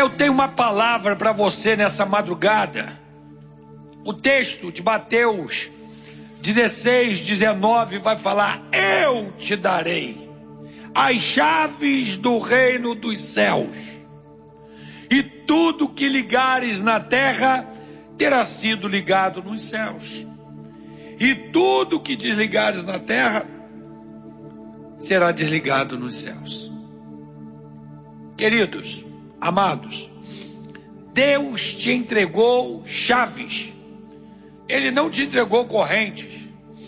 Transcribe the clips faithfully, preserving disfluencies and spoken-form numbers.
Eu tenho uma palavra para você nessa madrugada. O texto de Mateus dezesseis, dezenove vai falar: eu te darei as chaves do reino dos céus, e tudo que ligares na terra terá sido ligado nos céus, e tudo que desligares na terra será desligado nos céus. Queridos, amados, Deus te entregou chaves. Ele não te entregou correntes.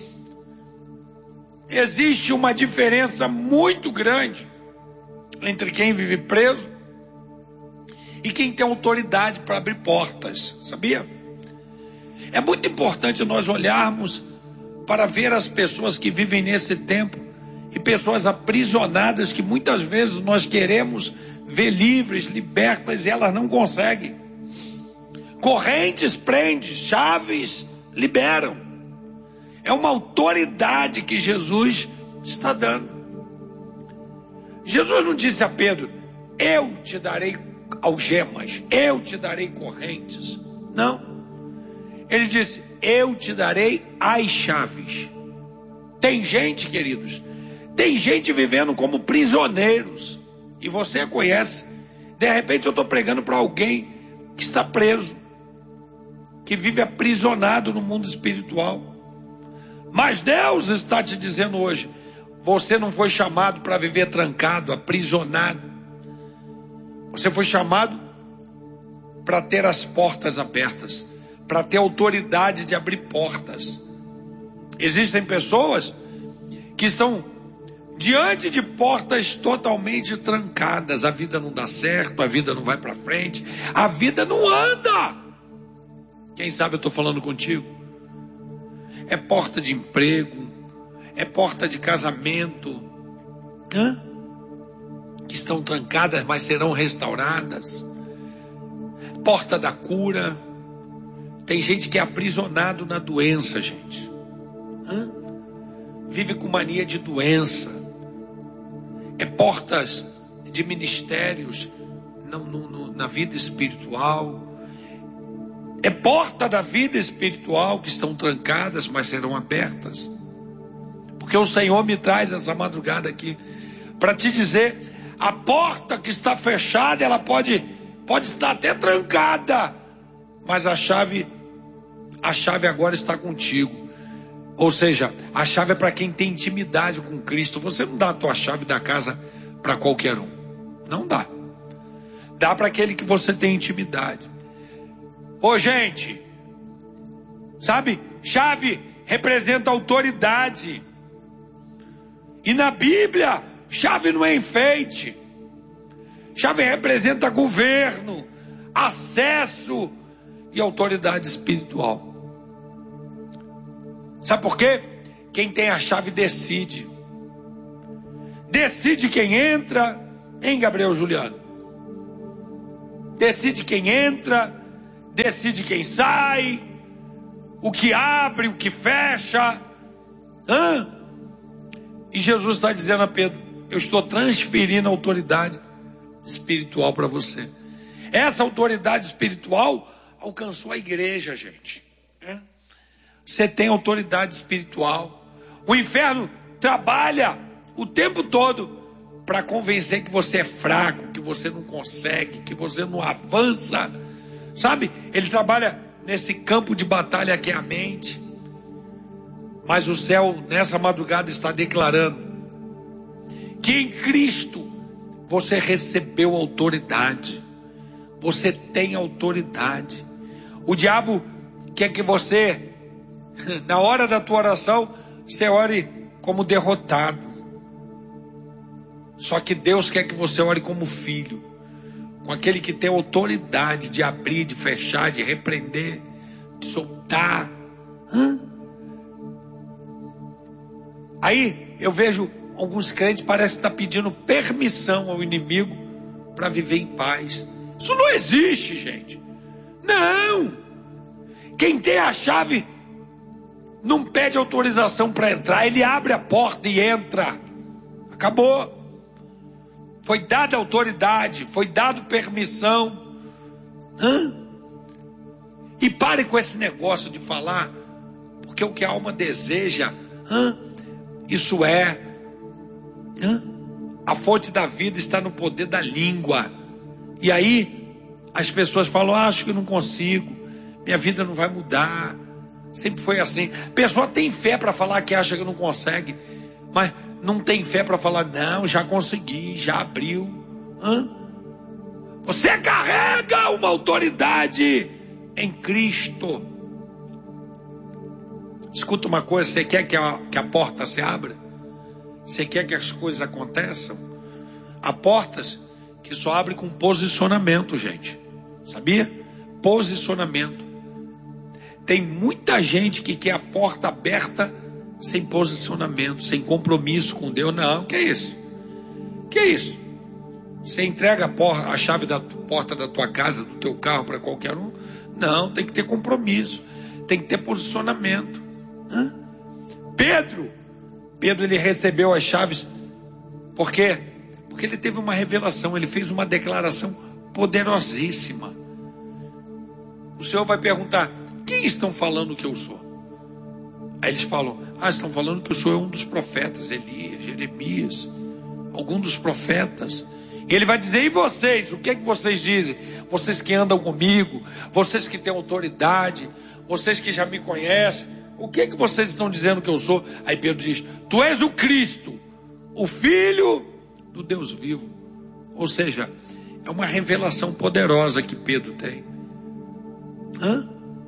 Existe uma diferença muito grande entre quem vive preso e quem tem autoridade para abrir portas, sabia? É muito importante nós olharmos para ver as pessoas que vivem nesse tempo e pessoas aprisionadas que muitas vezes nós queremos ver livres, libertas, e elas não conseguem. Correntes prendem, chaves liberam. É uma autoridade que Jesus está dando. Jesus não disse a Pedro: eu te darei algemas, eu te darei correntes. Não. Ele disse: eu te darei as chaves. Tem gente, queridos, tem gente vivendo como prisioneiros, e você conhece. De repente eu estou pregando para alguém que está preso, que vive aprisionado no mundo espiritual. Mas Deus está te dizendo hoje: você não foi chamado para viver trancado, aprisionado. Você foi chamado para ter as portas abertas, para ter autoridade de abrir portas. Existem pessoas que estão diante de portas totalmente trancadas. A vida não dá certo, a vida não vai para frente, a vida não anda. Quem sabe eu estou falando contigo? É porta de emprego, é porta de casamento, hã? que estão trancadas, mas serão restauradas. Porta da cura. Tem gente que é aprisionado na doença, gente. Hã? Vive com mania de doença. É portas de ministérios no, no, na vida espiritual. É porta da vida espiritual que estão trancadas, mas serão abertas. Porque o Senhor me traz essa madrugada aqui para te dizer: a porta que está fechada, ela pode, pode estar até trancada, mas a chave, a chave agora está contigo. Ou seja, a chave é para quem tem intimidade com Cristo. Você não dá a tua chave da casa para qualquer um. Não dá. Dá para aquele que você tem intimidade. Ô gente, sabe, chave representa autoridade. E na Bíblia, chave não é enfeite. Chave representa governo, acesso e autoridade espiritual. Sabe por quê? Quem tem a chave decide. Decide quem entra, hein, Gabriel Juliano? Decide quem entra, decide quem sai, o que abre, o que fecha. Hã? E Jesus está dizendo a Pedro: eu estou transferindo a autoridade espiritual para você. Essa autoridade espiritual alcançou a igreja, gente. É? Você tem autoridade espiritual. O inferno trabalha o tempo todo para convencer que você é fraco, que você não consegue, que você não avança. Sabe? Ele trabalha nesse campo de batalha que é a mente. Mas o céu, nessa madrugada, está declarando que em Cristo você recebeu autoridade. Você tem autoridade. O diabo quer que você, na hora da tua oração, você ore como derrotado. Só que Deus quer que você ore como filho, com aquele que tem autoridade de abrir, de fechar, de repreender, de soltar. Hã? Aí eu vejo alguns crentes parece estar pedindo permissão ao inimigo para viver em paz. Isso não existe, gente. Não. Quem tem a chave não pede autorização para entrar, ele abre a porta e entra. Acabou. Foi dada autoridade, foi dado permissão. Hã? E pare com esse negócio de falar, porque o que a alma deseja, hã? Isso é, hã? A fonte da vida está no poder da língua. E aí as pessoas falam, ah, acho que eu não consigo, minha vida não vai mudar. Sempre foi assim. A pessoa tem fé para falar que acha que não consegue, mas não tem fé para falar, não, já consegui, já abriu. Hã? Você carrega uma autoridade em Cristo. Escuta uma coisa, você quer que a, que a porta se abra? Você quer que as coisas aconteçam? Há portas que só abrem com posicionamento, gente. Sabia? Posicionamento. Tem muita gente que quer a porta aberta sem posicionamento, sem compromisso com Deus. Não, que é isso? Que é isso? Você entrega a, porta, a chave da porta da tua casa, do teu carro para qualquer um? Não, tem que ter compromisso, tem que ter posicionamento. Hã? Pedro, Pedro ele recebeu as chaves, por quê? Porque ele teve uma revelação, ele fez uma declaração poderosíssima. O Senhor vai perguntar, quem estão falando que eu sou? Aí eles falam, ah, estão falando que o Senhor é um dos profetas, Elias, Jeremias, algum dos profetas. E ele vai dizer, e vocês, o que é que vocês dizem? Vocês que andam comigo, vocês que têm autoridade, vocês que já me conhecem, o que é que vocês estão dizendo que eu sou? Aí Pedro diz, tu és o Cristo, o Filho do Deus vivo. Ou seja, é uma revelação poderosa que Pedro tem. Hã?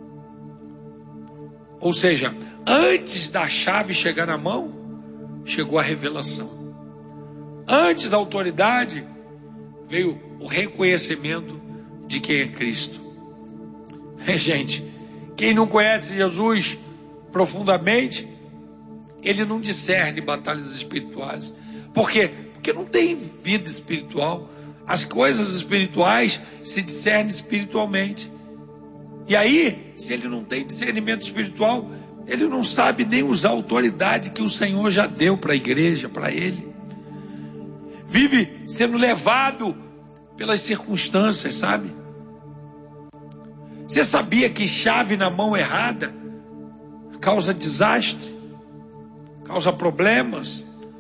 Ou seja, antes da chave chegar na mão, chegou a revelação. Antes da autoridade, veio o reconhecimento de quem é Cristo. É, gente, quem não conhece Jesus profundamente, ele não discerne batalhas espirituais. Por quê? Porque não tem vida espiritual. As coisas espirituais se discernem espiritualmente. E aí, se ele não tem discernimento espiritual, ele não sabe nem usar a autoridade que o Senhor já deu para a igreja, para ele. Vive sendo levado pelas circunstâncias, sabe? Você sabia que chave na mão errada causa desastre, causa problemas?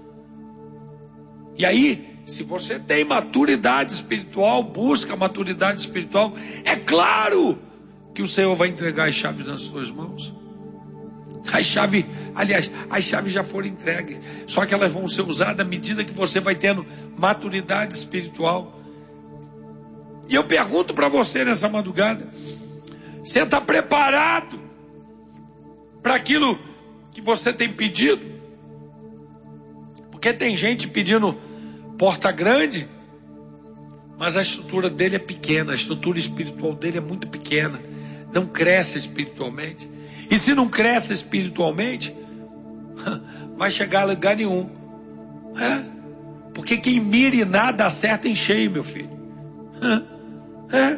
E aí, se você tem maturidade espiritual, busca maturidade espiritual, é claro que o Senhor vai entregar as chaves nas suas mãos. As chaves, aliás, as chaves já foram entregues, só que elas vão ser usadas à medida que você vai tendo maturidade espiritual. E eu pergunto para você nessa madrugada, você está preparado para aquilo que você tem pedido? Porque tem gente pedindo porta grande, mas a estrutura dele é pequena, a estrutura espiritual dele é muito pequena, não cresce espiritualmente. E se não cresce espiritualmente, vai chegar a lugar nenhum. É? Porque quem mira e nada acerta em cheio, meu filho. É? É?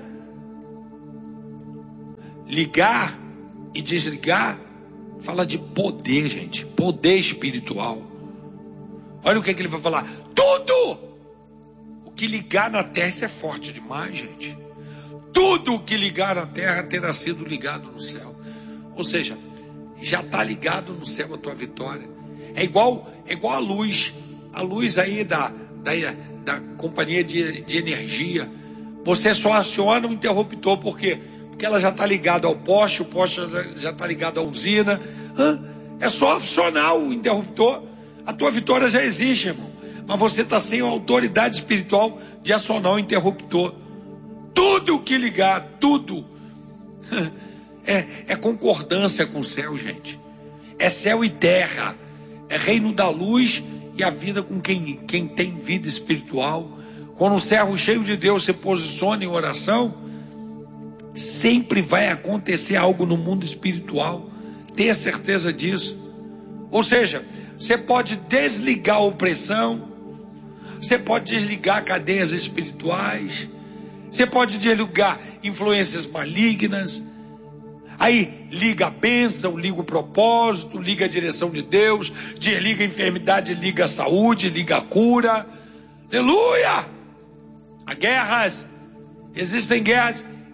Ligar e desligar fala de poder, gente. Poder espiritual. Olha o que, é que ele vai falar. Tudo o que ligar na terra, isso é forte demais, gente. Tudo o que ligar na terra terá sido ligado no céu. Ou seja, já está ligado no céu a tua vitória. É igual, é igual a luz. A luz aí da, da, da companhia de, de energia. Você só aciona o interruptor. Por quê? Porque ela já está ligada ao poste, o poste já está ligado à usina. Hã? É só acionar o interruptor. A tua vitória já existe, irmão. Mas você está sem a autoridade espiritual de acionar o interruptor. Tudo o que ligar, tudo... É, é concordância com o céu, gente. É céu e terra. É reino da luz e a vida com quem, quem tem vida espiritual. Quando um servo cheio de Deus se posiciona em oração, sempre vai acontecer algo no mundo espiritual. Tenha certeza disso. Ou seja, você pode desligar a opressão, você pode desligar cadeias espirituais, você pode desligar influências malignas. Aí liga a bênção, liga o propósito, liga a direção de Deus, desliga a enfermidade, liga a saúde, liga a cura. Aleluia! Há guerras, existem guerras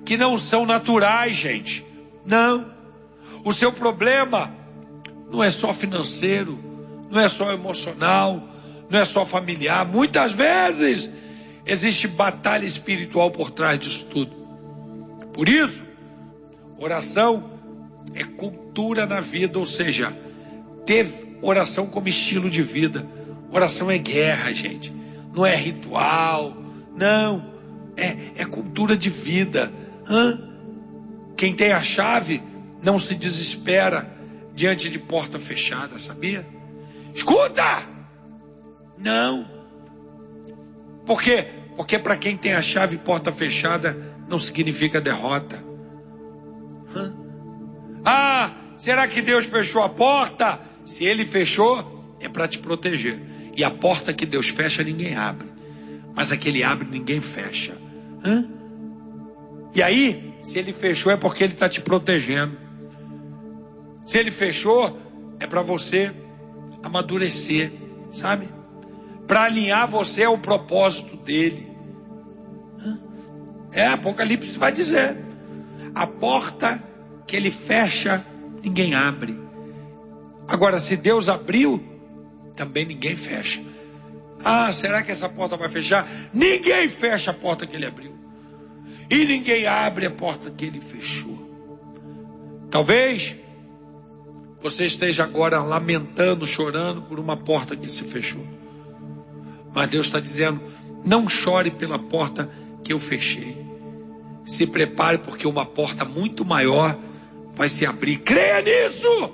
que não são naturais, gente. Não. O seu problema não é só financeiro, não é só emocional, não é só familiar. Muitas vezes existe batalha espiritual por trás disso tudo. Por isso, oração é cultura na vida, ou seja, ter oração como estilo de vida. Oração é guerra, gente. Não é ritual, não. É, é cultura de vida. Hã? Quem tem a chave não se desespera diante de porta fechada, sabia? Escuta! Não. Por quê? Porque para quem tem a chave porta fechada não significa derrota. Hã? Ah, será que Deus fechou a porta? Se Ele fechou, é para te proteger. E a porta que Deus fecha, ninguém abre. Mas a que Ele abre, ninguém fecha. Hã? E aí, se Ele fechou, é porque Ele está te protegendo. Se Ele fechou, é para você amadurecer, sabe? Para alinhar você ao propósito dEle. Hã? É, Apocalipse vai dizer. A porta que Ele fecha, ninguém abre. Agora, se Deus abriu, também ninguém fecha. Ah, será que essa porta vai fechar? Ninguém fecha a porta que Ele abriu. E ninguém abre a porta que Ele fechou. Talvez você esteja agora lamentando, chorando por uma porta que se fechou. Mas Deus está dizendo, não chore pela porta que eu fechei. Se prepare, porque uma porta muito maior vai se abrir. Creia nisso!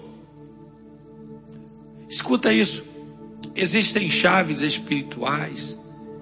Escuta isso. Existem chaves espirituais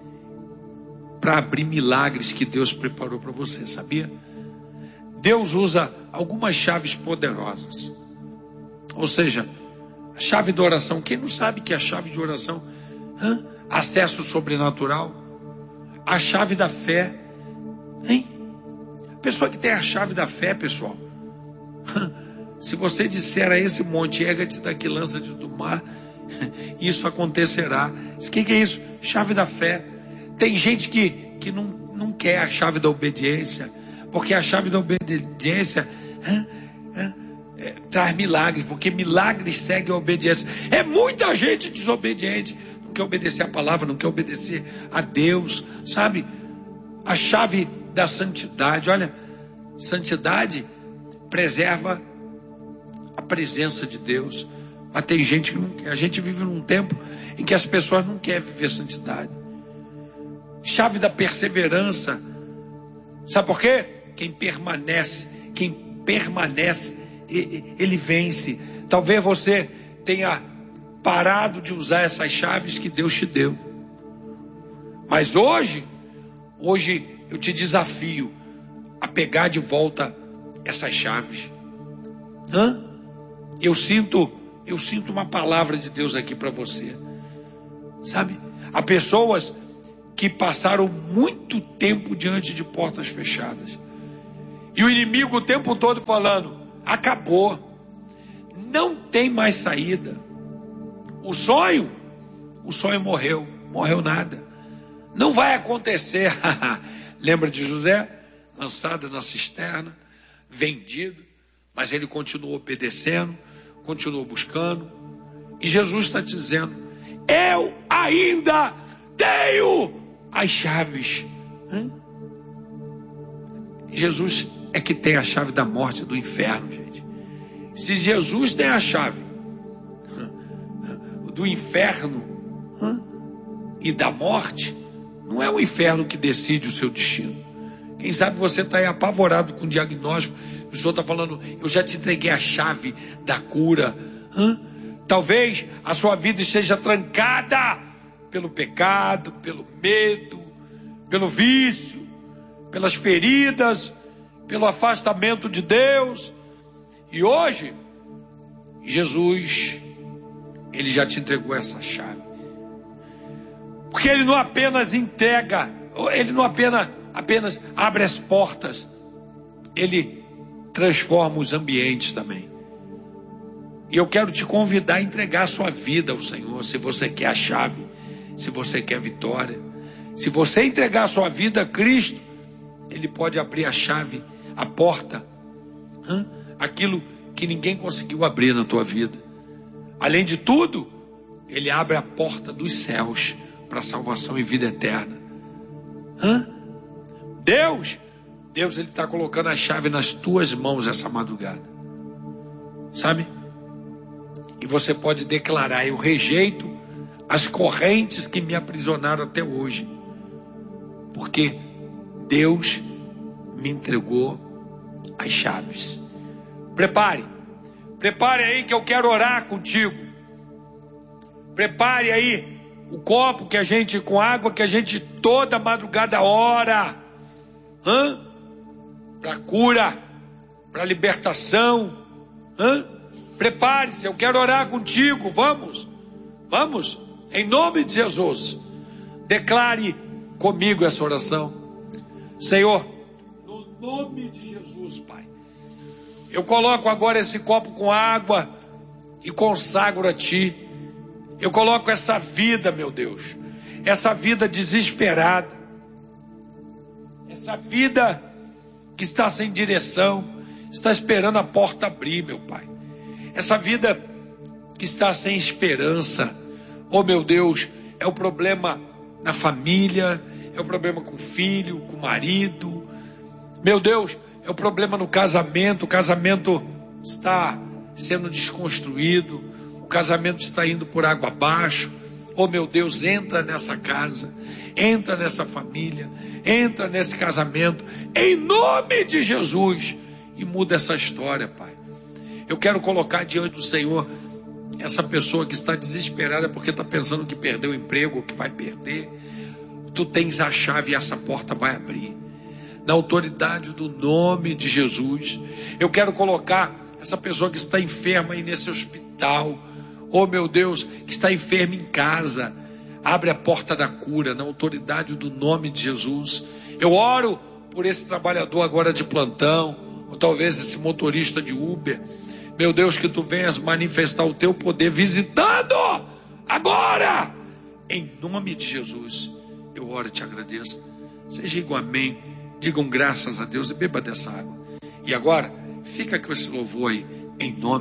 para abrir milagres que Deus preparou para você, sabia? Deus usa algumas chaves poderosas. Ou seja, a chave da oração. Quem não sabe que é a chave de oração? Hã? Acesso sobrenatural. A chave da fé. Hein? A pessoa que tem a chave da fé, pessoal. Hã? Se você disser a esse monte, erga-te daqui, lança-te do mar, isso acontecerá. O que, que é isso? Chave da fé. Tem gente que, que não, não quer a chave da obediência, porque a chave da obediência hã, hã, é, traz milagres, porque milagres seguem a obediência. É muita gente desobediente, não quer obedecer a palavra, não quer obedecer a Deus, sabe? A chave da santidade, olha, santidade preserva a presença de Deus. Mas tem gente que não quer. A gente vive num tempo em que as pessoas não querem viver santidade. Chave da perseverança. Sabe por quê? Quem permanece, quem permanece, ele vence. Talvez você tenha parado de usar essas chaves que Deus te deu. Mas hoje, hoje eu te desafio a pegar de volta essas chaves. Hã? Eu sinto, eu sinto uma palavra de Deus aqui para você. Sabe? Há pessoas que passaram muito tempo diante de portas fechadas. E o inimigo o tempo todo falando, acabou. Não tem mais saída. O sonho, o sonho morreu. Morreu nada. Não vai acontecer. Lembra de José? Lançado na cisterna, vendido. Mas ele continuou obedecendo, continuou buscando. E Jesus está dizendo, eu ainda tenho as chaves. Hã? Jesus é que tem a chave da morte e do inferno, gente. Se Jesus tem a chave do inferno hã? e da morte, não é o inferno que decide o seu destino. Quem sabe você está aí apavorado com o diagnóstico. O Senhor está falando, eu já te entreguei a chave da cura. Hã? Talvez a sua vida esteja trancada pelo pecado, pelo medo, pelo vício, pelas feridas, pelo afastamento de Deus. E hoje, Jesus, Ele já te entregou essa chave. Porque Ele não apenas entrega, Ele não apenas, apenas abre as portas, Ele transforma os ambientes também. E eu quero te convidar a entregar a sua vida ao Senhor, se você quer a chave, se você quer vitória. Se você entregar a sua vida a Cristo, Ele pode abrir a chave a porta, hã? Aquilo que ninguém conseguiu abrir na tua vida. Além de tudo, Ele abre a porta dos céus para salvação e vida eterna. Hã? Deus, Deus Ele está colocando a chave nas tuas mãos essa madrugada. Sabe? E você pode declarar: eu rejeito as correntes que me aprisionaram até hoje, porque Deus me entregou as chaves. Prepare, prepare aí que eu quero orar contigo. Prepare aí o copo que a gente, com água que a gente toda madrugada ora, hã? Para cura, para libertação, hã? Prepare-se, eu quero orar contigo. Vamos, vamos, em nome de Jesus. Declare comigo essa oração. Senhor, no nome de Jesus, Pai, eu coloco agora esse copo com água e consagro a Ti. Eu coloco essa vida, meu Deus, essa vida desesperada, essa vida que está sem direção, está esperando a porta abrir, meu Pai. Essa vida que está sem esperança, oh meu Deus, é o problema na família, é o problema com o filho, com o marido, meu Deus, é o problema no casamento. O casamento está sendo desconstruído, o casamento está indo por água abaixo. Oh meu Deus, entra nessa casa, entra nessa família, entra nesse casamento, em nome de Jesus, e muda essa história, Pai. Eu quero colocar diante do Senhor essa pessoa que está desesperada porque está pensando que perdeu o emprego, que vai perder. Tu tens a chave e essa porta vai abrir. Na autoridade do nome de Jesus, eu quero colocar essa pessoa que está enferma aí nesse hospital. Oh meu Deus, que está enferma em casa. Abre a porta da cura, na autoridade do nome de Jesus. Eu oro por esse trabalhador agora de plantão, ou talvez esse motorista de Uber. Meu Deus, que Tu venhas manifestar o Teu poder visitando agora, em nome de Jesus. Eu oro e te agradeço. Vocês digam amém, digam graças a Deus e beba dessa água. E agora, fica com esse louvor aí, em nome